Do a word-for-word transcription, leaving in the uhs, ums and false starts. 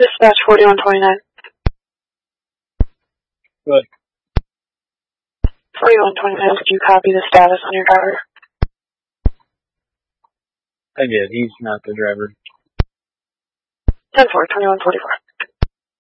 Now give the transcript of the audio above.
Dispatch forty-one twenty-nine. Good. forty-one twenty-nine, did you copy the status on your driver? I did. He's not the driver. ten four, twenty-one forty-four.